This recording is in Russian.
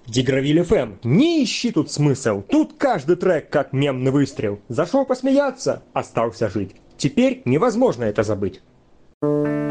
Дигравиль FM. Не ищи тут смысл. Тут каждый трек как мемный выстрел. Зашел посмеяться, остался жить. Теперь невозможно это забыть.